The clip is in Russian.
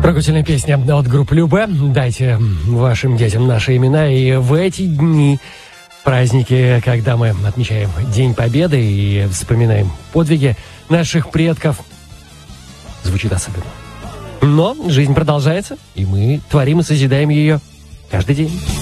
Трогательная песня от группы Любэ. Дайте вашим детям наши имена. И в эти дни, праздники, когда мы отмечаем День Победы и вспоминаем подвиги наших предков, звучит особенно. Но жизнь продолжается, и мы творим и созидаем ее каждый день.